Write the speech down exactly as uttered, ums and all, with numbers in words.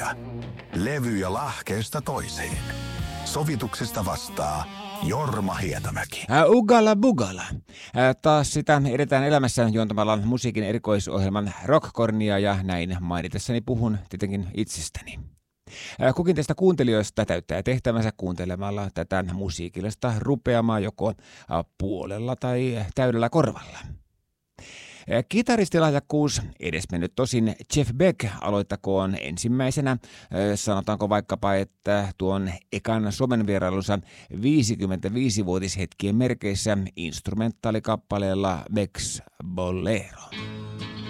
Media. Levyjä lahkeesta toiseen. Sovituksesta vastaa Jorma Hietamäki. Ä, ugala bugala. Ä, taas sitä edetään elämässä juontamalla musiikin erikoisohjelman Rockkornia ja näin mainitessani puhun tietenkin itsestäni. Ä, kukin teistä kuuntelijoista täyttää tehtävänsä kuuntelemalla tätä musiikillista rupeamaa joko ä, puolella tai täydellä korvalla. Kitaristilahjakkuus edesmennyt tosin Jeff Beck aloittakoon ensimmäisenä, sanotaanko vaikkapa, että tuon ekan somenvierailunsa viisikymmentäviisivuotishetkien merkeissä instrumentaalikappaleella Beck's Bolero.